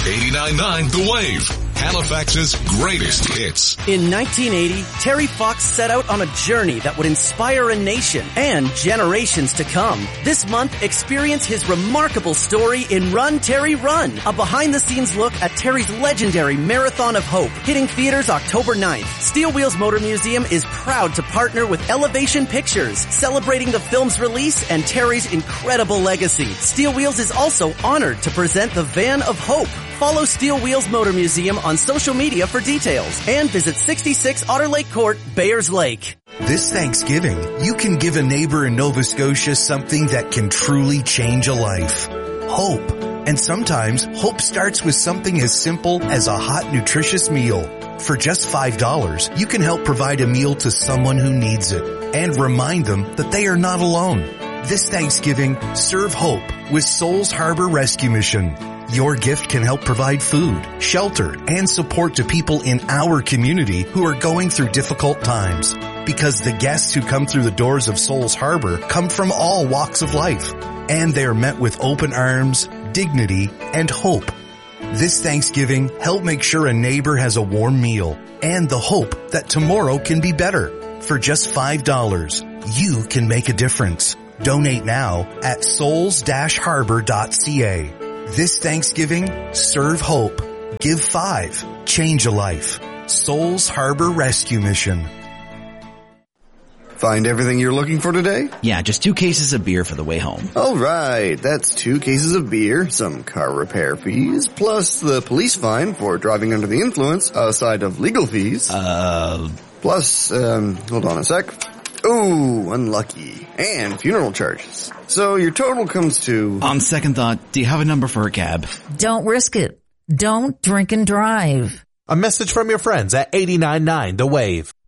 89.9 The Wave, Halifax's greatest hits. In 1980, Terry Fox set out on a journey that would inspire a nation and generations to come. This month, experience his remarkable story in Run, Terry, Run, a behind-the-scenes look at Terry's legendary Marathon of Hope, hitting theaters October 9th. Steel Wheels Motor Museum is proud to partner with Elevation Pictures, celebrating the film's release and Terry's incredible legacy. Steel Wheels is also honored to present the Van of Hope. Follow Steel Wheels Motor Museum on social media for details and visit 66 Otter Lake Court, Bayers Lake. This Thanksgiving, you can give a neighbor in Nova Scotia something that can truly change a life. Hope. And sometimes, hope starts with something as simple as a hot, nutritious meal. For just $5, you can help provide a meal to someone who needs it and remind them that they are not alone. This Thanksgiving, serve hope with Souls Harbor Rescue Mission. Your gift can help provide food, shelter, and support to people in our community who are going through difficult times. Because the guests who come through the doors of Souls Harbor come from all walks of life, and they are met with open arms, dignity, and hope. This Thanksgiving, help make sure a neighbor has a warm meal and the hope that tomorrow can be better. For just $5, you can make a difference. Donate now at souls-harbor.ca. This Thanksgiving, serve hope. Give 5. Change a life. Souls Harbor Rescue Mission. Find everything you're looking for today? Yeah, just 2 cases of beer for the way home. All right, that's 2 cases of beer, some car repair fees, plus the police fine for driving under the influence, aside of legal fees. Plus, hold on a sec. Ooh, unlucky. And funeral charges. So your total comes to... On second thought, do you have a number for a cab? Don't risk it. Don't drink and drive. A message from your friends at 89.9 The Wave.